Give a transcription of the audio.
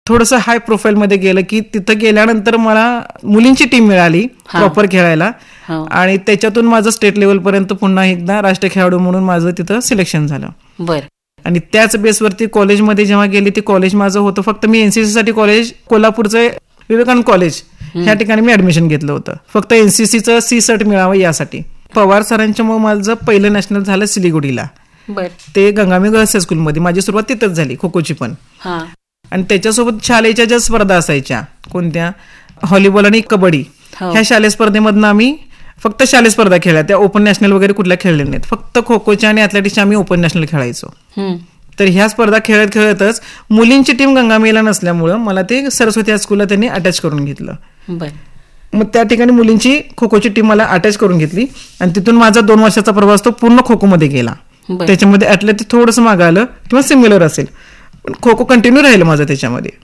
थोडंसं हाय प्रोफाईलमध्ये गेलं की तिथं गेल्यानंतर मला मुलींची टीम मिळाली प्रॉपर खेळायला आणि त्याच्यातून माझं स्टेट लेवलपर्यंत पुन्हा एकदा राष्ट्रीय खेळाडू म्हणून माझं तिथं सिलेक्शन झालं. बरं. आणि त्याच बेसवरती कॉलेजमध्ये जेव्हा गेली ते कॉलेज माझं होतं फक्त मी एनसीसी साठी कॉलेज कोल्हापूरचं विवेकानंद कॉलेज ह्या ठिकाणी मी ऍडमिशन घेतलं होतं फक्त एनसीसीचं C-सर्ट मिळावं यासाठी. पवार सरांच्यामुळे माझं पहिलं नॅशनल झालं सिलिगुडीला. ते गंगामी गर्ल्स हायस्कूलमध्ये माझी सुरुवात तिथंच झाली खो खोची पण. आणि त्याच्यासोबत शालेच्या ज्या स्पर्धा असायच्या कोणत्या व्हॉलीबॉल आणि कबड्डी ह्या शालेय स्पर्धेमधनं आम्ही फक्त शालेय स्पर्धा खेळल्या. त्या ओपन नॅशनल वगैरे कुठल्या खेळल्या नाहीत. फक्त खो खोच्या आणि ऍथलेटिक्सच्या आम्ही ओपन नॅशनल खेळायचो. तर ह्या स्पर्धा खेळत खेळतच मुलींची टीम गंगामेला नसल्यामुळं मला ते सरस्वती हायस्कूलला त्यांनी अटॅच करून घेतलं. मग त्या ठिकाणी मुलींची खो खोची टीम मला अटॅच करून घेतली आणि तिथून माझा 2 वर्षाचा प्रवास तो पूर्ण खो खोमध्ये गेला. त्याच्यामध्ये ऍथलेटिक्स थोडंसं मागं आलं किंवा सिमिलर असेल पण खो खो कंटिन्यू राहिलं माझं त्याच्यामध्ये.